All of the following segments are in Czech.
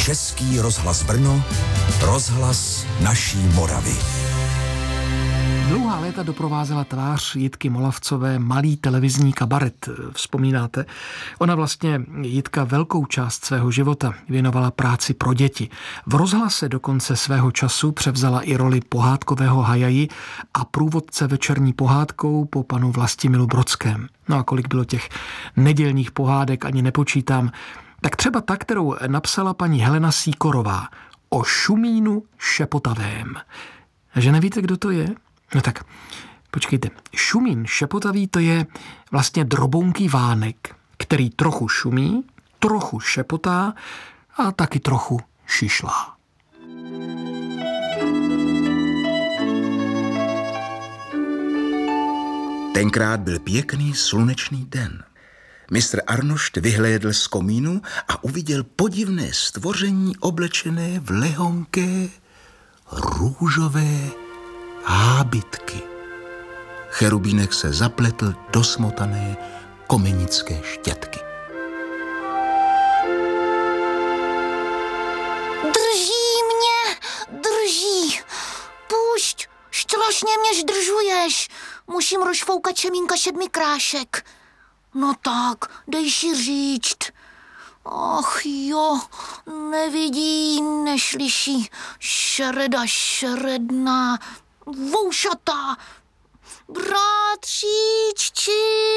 Český rozhlas Brno, rozhlas naší Moravy. Dlouhá léta doprovázela tvář Jitky Molavcové malý televizní kabaret. Vzpomínáte? Ona vlastně, Jitka, velkou část svého života věnovala práci pro děti. V rozhlase dokonce svého času převzala i roli pohádkového hajaji a průvodce večerní pohádkou po panu Vlastimilu Brodském. No a kolik bylo těch nedělních pohádek, ani nepočítám. Tak třeba ta, kterou napsala paní Helena Sýkorová o Šumínu šepotavém. Že nevíte, kdo to je? No tak, počkejte. Šumín šepotavý, to je vlastně drobounký vánek, který trochu šumí, trochu šepotá a taky trochu šišlá. Tenkrát byl pěkný slunečný den. Mistr Arnošt vyhlédl z komínu a uviděl podivné stvoření oblečené v lehonké růžové hábitky. Cherubínek se zapletl do smotané komenické štětky. Drží mě, drží. Pušť, strašně mě zdržuješ. Musím rozfoukat Šemínka 7 krášek. No tak, dej si říct. Ach jo, nevidí, neslyší. Šereda, šeredná, voušatá. Bratříčci,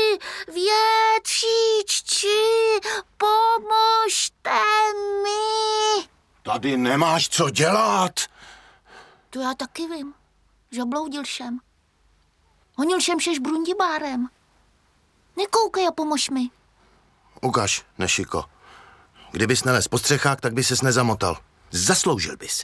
větříčci, pomožte mi. Tady nemáš co dělat. To já taky vím. Zabloudil jsem. Honil jsem se s brundibárem. Nekoukej a pomož mi. Ukaž, nešiko. Kdybys nelez po střechách, tak by ses nezamotal. Zasloužil bys.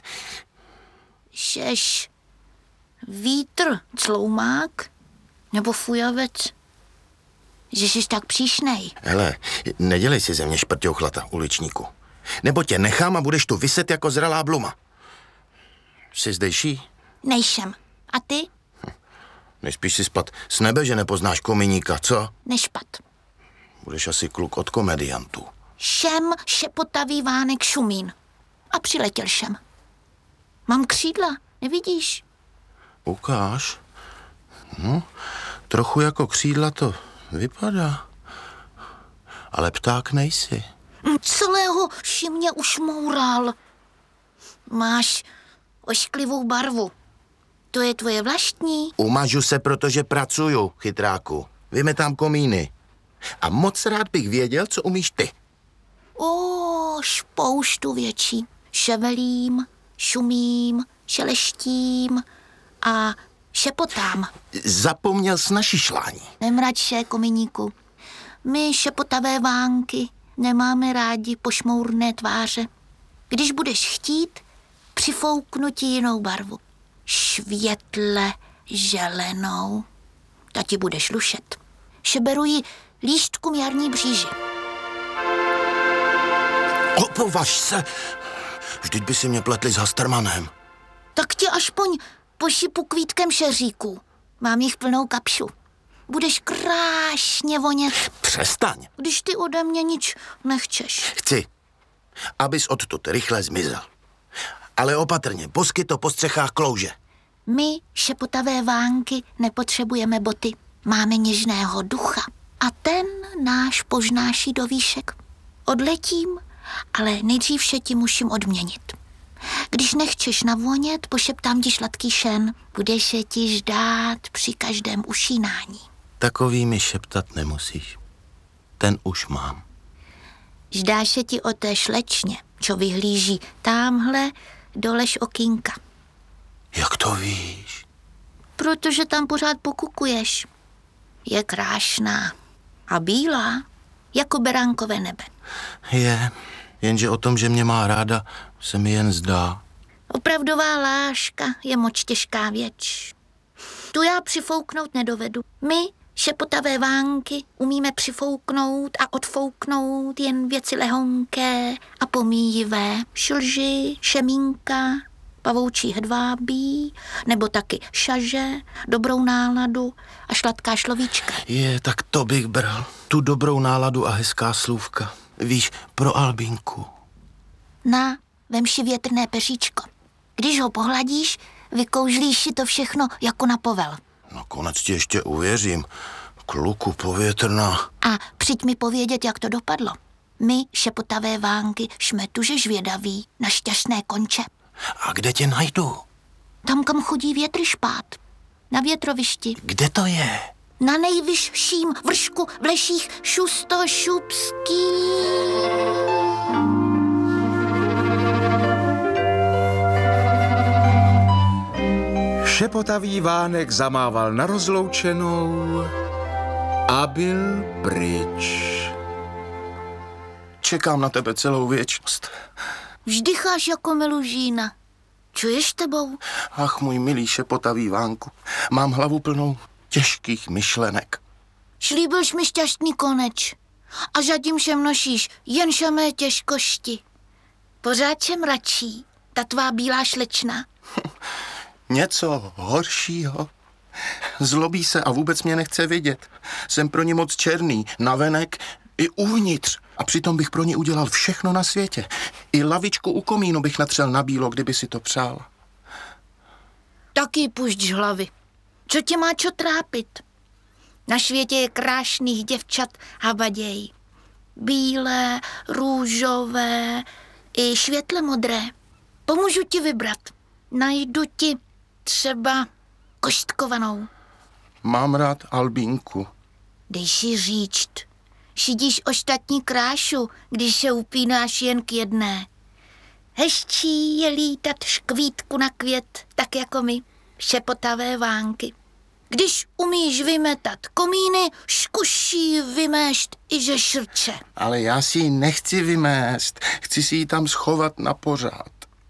Šeš vítr, cloumák nebo fujavec? Že jsi tak příšnej. Hele, nedělej si ze mě šprťouchlata, uličníku. Nebo tě nechám a budeš tu viset jako zralá bluma. Jsi zdejší? Nejsem. A ty? Nejspíš si spat z nebe, že nepoznáš kominíka, co? Nešpat. Budeš asi kluk od komediantů. Šem šepotavý vánek Šumín. A přiletěl šem. Mám křídla, nevidíš? Ukáž. No, trochu jako křídla to vypadá. Ale pták nejsi. Celého si mě ušmoural. Máš ošklivou barvu. To je tvoje vlastní? Umažu se, protože pracuju, chytráku. Vymetám komíny. A moc rád bych věděl, co umíš ty. Spoustu věcí. Ševelím, šumím, šeleštím a šepotám. Zapomněl jsi na šišlání. Nemrač se, kominíku. My šepotavé vánky nemáme rádi pošmourné tváře. Když budeš chtít, přifouknu ti jinou barvu. Světle želenou. Ta ti bude šlušet. Šeberuji lístkům jarní bříži. Opovaž se. Vždyť by si mě pletli s Hastermanem. Tak ti aspoň pošípu kvítkem šeříků. Mám jich plnou kapšu. Budeš krásně vonět. Přestaň. Když ty ode mě nič nechceš. Chci, abys odtud rychle zmizel. Ale opatrně, posky to po střechách klouže. My, šepotavé vánky, nepotřebujeme boty. Máme něžného ducha. A ten náš poznáší do výšek. Odletím, ale nejdřív vše ti musím odměnit. Když nechceš navonět, pošeptám ti sladký šen. Budeš se ti ždát při každém usínání. Takový mi šeptat nemusíš. Ten už mám. Ždá se ti o té šlečně, čo vyhlíží támhle dolež okýnka. Jak to víš? Protože tam pořád pokukuješ. Je krásná a bílá, jako beránkové nebe. Je, jenže o tom, že mě má ráda, se mi jen zdá. Opravdová láska je moc těžká věc. Tu já přifouknout nedovedu. My, šepotavé vánky, umíme přifouknout a odfouknout jen věci lehonké a pomíjivé. Šlži, šemínka, pavoučí hedvábí, nebo taky šaže, dobrou náladu a sladká šlovíčka. Je, tak to bych bral. Tu dobrou náladu a hezká slůvka. Víš, pro Albínku. Na vem si větrné peříčko. Když ho pohladíš, vykoužlíš si to všechno jako na povel. Nakonec ti ještě uvěřím. Kluku povětrná. A přijď mi povědět, jak to dopadlo. My, šepotavé vánky, jsme tuže žvědaví na šťastné konče. A kde tě najdu? Tam, kam chodí větry špát. Na větrovišti. Kde to je? Na nejvyšším vršku v leších Šustošupský. Šepotavý vánek zamával na rozloučenou a byl pryč. Čekám na tebe celou věčnost. Vždycháš jako melužína. Čuješ tebou? Ach, můj milý šepotavý vánku, mám hlavu plnou těžkých myšlenek. Slíbil jsi mi šťastný koneč a zatím se množíš jen samé těžkosti. Pořád jsem radší, ta tvá bílá šlečna. Něco horšího. Zlobí se a vůbec mě nechce vidět. Jsem pro ní moc černý, navenek i uvnitř. A přitom bych pro ní udělal všechno na světě. I lavičku u komínu bych natřel na bílo, kdyby si to přála. Taky pušť z hlavy. Co tě má čo trápit? Na světě je krásných děvčat habaděj. Bílé, růžové i světle modré. Pomůžu ti vybrat. Najdu ti třeba kostkovanou. Mám rád albínku. Dej si říct. Šidíš ostatní krášu, když se upínáš jen k jedné. Hezčí je lítat škvítku na květ, tak jako my, šepotavé vánky. Když umíš vymetat komíny, zkusí vymést i ze šrče. Ale já si ji nechci vymést. Chci si ji tam schovat na pořád.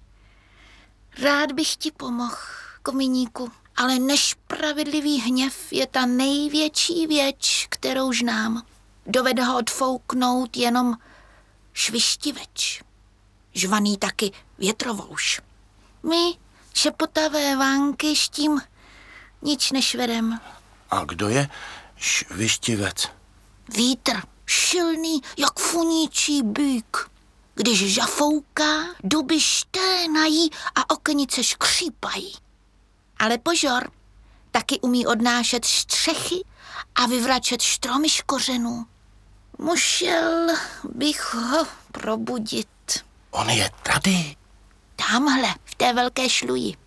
Rád bych ti pomohl, komíníku, ale nespravedlivý hněv je ta největší věc, kterou znám. Dovede ho odfouknout jenom švištiveč, žvaný taky větrovouš. My, šepotavé vánky, s tím nic nešvedem. A kdo je švištivec? Vítr, silný jak funící býk. Když zafouká, duby šténají a okenice skřípají. Ale pozor, taky umí odnášet střechy a vyvracet stromy z kořenů. Musel bych ho probudit. On je tady? Tamhle, v té velké šluji.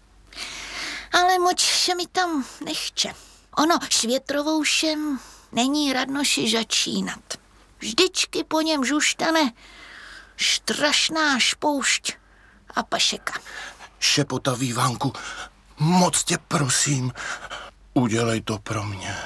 Ale moc se mi tam nechce. Ono s větrovoušem není radno si začínat. Vždycky po něm zůstane strašná spoušť a pašeka. Šepotavý vánku, moc tě prosím, udělej to pro mě.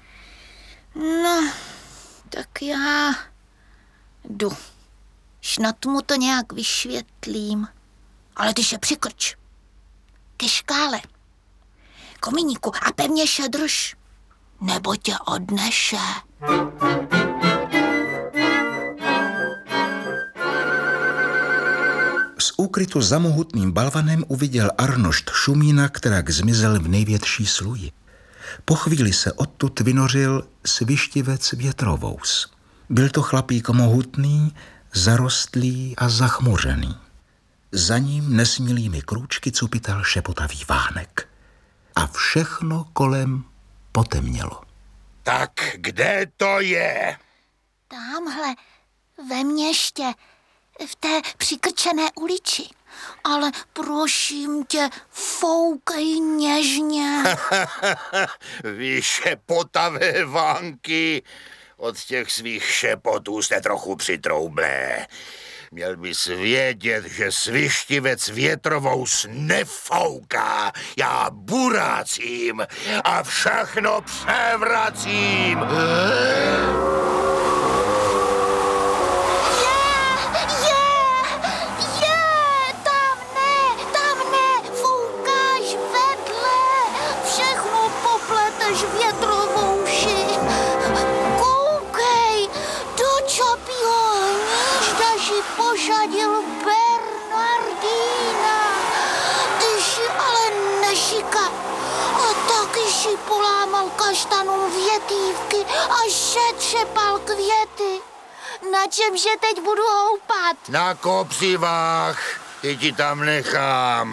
No, tak já jdu. Snad mu to nějak vysvětlím. Ale ty se přikrč. Ke škále. Komíníku, a pevně se drž, nebo tě odnese. Z úkrytu za mohutným balvanem uviděl Arnošt Šumína, kterak zmizel v největší sluji. Po chvíli se odtud vynořil svištivec větrovous. Byl to chlapík mohutný, zarostlý a zachmuřený. Za ním nesmělými krůčky cupital šepotavý vánek. A všechno kolem potemnělo. Tak kde to je? Támhle, ve městě, v té přikrčené ulici. Ale prosím tě, foukej něžně. Vy šepotavé vánky, od těch svých šepotů jste trochu přitroublé. Měl bys vědět, že svištivec větrovous nefouká. Já burácím a všechno převracím. Tam ne, foukáš vedle. Všechno popleteš větrovouši. Koukej, do čapího hnízda si posadil Bernardína. Ty si ale nešika. A taky si polámal kaštanům větívky a setřepal květy. Na čem se teď budu houpat? Na kopřivách. Ty ti tam nechám.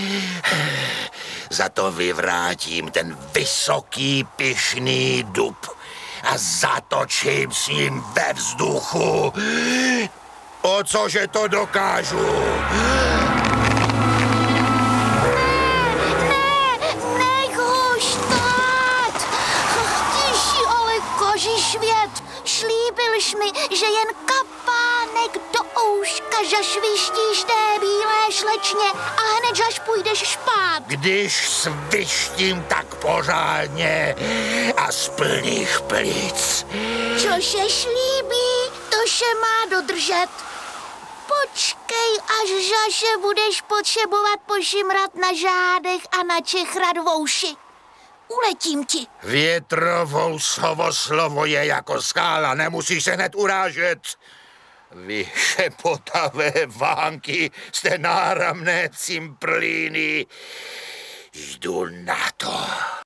Za to vyvrátím ten vysoký, pyšný dub a zatočím s ním ve vzduchu. O cože to dokážu? Nech ho štát! Tiši, ale kožišvět, slíbil jsi mi, že jen kapánek do ouška zašvištíš té bílé slečně a hned zaž půjdeš špát. Když svištím tak pořádně a z plných plic. Co se slíbí, to se má dodržet. Počkej, až zase budeš potřebovat pošimrat na žádech a na čechrat vouši. Uletím ti. Větrovousovo slovo je jako skála, nemusíš se hned urážet. Vy šepotavé vánky, jste náramné cimprlíny. Jdu na to.